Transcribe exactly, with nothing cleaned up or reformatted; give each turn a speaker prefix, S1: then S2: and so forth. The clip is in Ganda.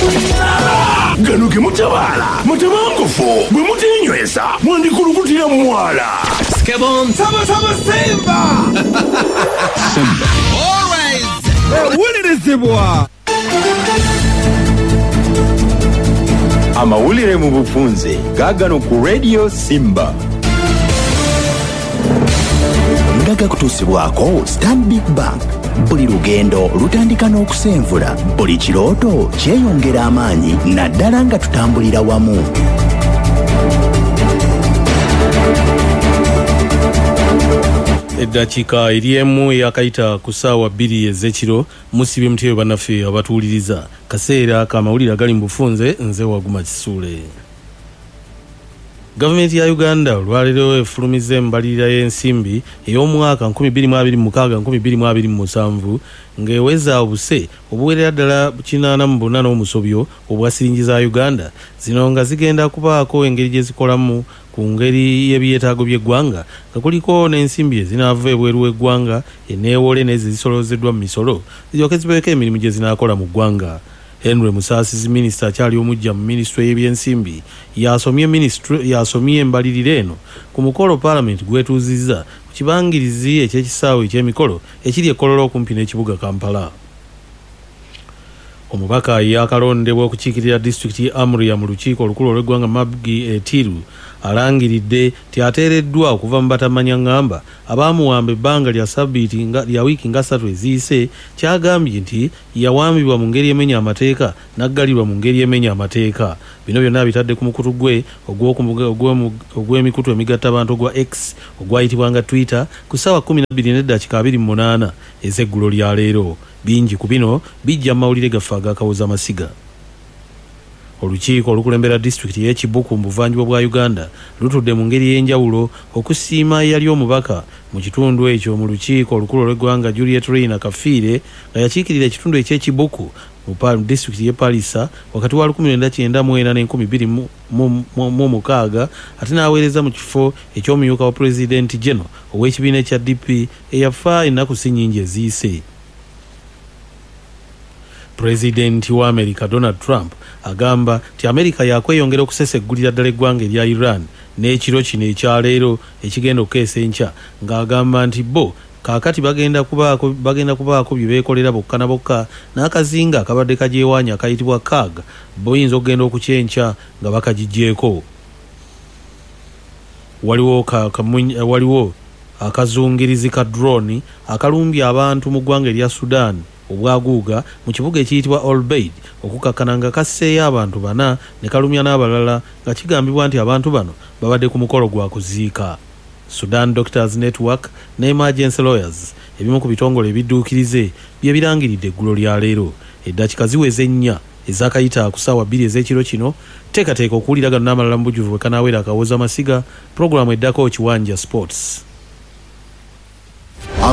S1: Gano ge mutabala mutabangufu bwe mutinywesa mwandikulukutira mwala
S2: Skebon Tama Tama Simba
S3: Simba
S2: Always Wulirizibwa
S3: amawulire mu bufunze gagano ku Radio Simba ndaga kutusibwako Stanbic Bank buli lugendo lutandika n'okusenvula buli kirooto kyeyongera amaanyi naddala nga tutambulira wamu
S4: eddakiika eriemu yakayita ku ssaawa bbiri ez'ekiro musibe mutyeyo bannaffe abatuwuliriza kaseera kamawulire agali mu bufunze nze Waguma Kisuule. Gavumenti ya Uganda olwaleero efulumiza embalirira y'ensimbi ey'omwaka nkumi bbiri mu abiri mu mukaaga nkumi bbiri mu abiri mu musanvu ng'eweza obuse obuwerera ddala kinaana mu buna n'omusobyo obwa siringi za Uganda zino nga zigenda kubaako engeri gye zikolamu ku ngeri y'ebyetaago by'eggwanga nga kuliko n'ensimbi ezinaava ebweru w'eggwanga eneewole n'ezo zisolozeddwa mu misolo ziryoke zibeeko emirimu gye zinaakola mu ggwanga. Henry Musasizi minisita akyali omujja mu minisitule y'ebyensimbi yasomye minisitule yasomye embalirira eno ku mukolo Parliament gwetuuzizza ku kibangirizi eky'ekisaawe eky'emikolo ekiri ekkololo okumpi n'ekibuga Kampala. Omubaka yakalondebwa okukiikirira disitulikiti Amuriya mu lukiiko olukulu olw'eggwanga Mabgi Etiru alangiridde ti ateereddwa okuva mu batamanya ngamba abaamuwamba ebbanga lya sabiiti nga lya wiiki nga ssatu eziyise kyagambye nti yawambibwa mu ngeri emenya amateeka n'aggalirwa mu ngeri emenya amateeka. Bino byonna bitadde ku mukutu gwe ogw'emikutu emigattabantu ogwa X ogwayitibwanga Twitter ku ssaawa kumi na bbiri n'eddakiika abiri mu munaana ez'eggulo lya leero. Bingi ku bino bijja mu mawulire gaffe agakawoza amasiga. Olukiiko olukulembera disitulikiti y'e Kibuku mu buvanjuba bwa Uganda lutudde mu ngeri y'enjawulo okusiima eyali omubaka mu kitundu ekyo mu lukiiko olukulu olw'eggwanga Juliet Reina Kafiire nga yakiikirira ekitundu eky'e Kibuku mu disitulikiti y'e Palisa wakati wa lukumi lwenda kyenda mu ena n'enkumi bbiri mu mukaaga ate n'aweereza mu kifo eky'omumyuka wa Pulezidenti General ow'ekibiina ekya D P eyafa ennaku si nnyingi eziyise. Pulezidenti wa America Donald Trump agamba ti America yakweyongera okuseseggulira ddala eggwanga erya Iran n'ekiro kino ekyaleero ekigenda okukeesa enkya ng'agamba nti bo kaakati bagenda kubaako bagenda kubaako bye beekolera bokka na bokka n'akazinga akabadde kagyewaanya akayitibwa K A G boyinza okugenda okukyenkya nga bakagijjeeko. Waliwo waliwo akazungirizi ka drone akalumbye abantu mu ggwanga erya Sudan obwaguuga mu kibuga ekiyitibwa Olbeid okukakkana nga kasseeyo abantu bana ne kalumya n'abalala nga kigambibwa nti abantu bano babadde ku mukolo gwa kuziika. Sudan Doctors Network ne Emergency Lawyers ebimu ku bitongole ebidduukirize bye birangiridde eggulo lya leero. Eddakiika ziweze nnya ezakayita ku ssaawa bbiri ez'ekiro kino teekateeka okuwulira gano n'amalala mu bujjuvu bwe kanaawera akawoza amasiga pulogulaamu eddako Kiwanja Sports.